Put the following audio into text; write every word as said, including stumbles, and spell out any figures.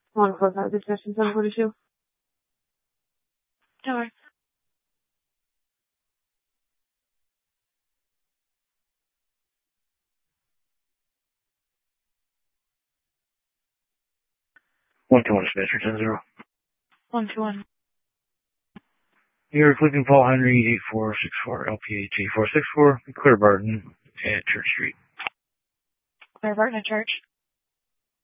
One close out discussion, seven forty-two. Door. One two one dispatcher ten zero. One two one. You're Clifton Paul Henry eight four six four L P H eight four six four Clear Barton at Church Street. Clear Barton at Church.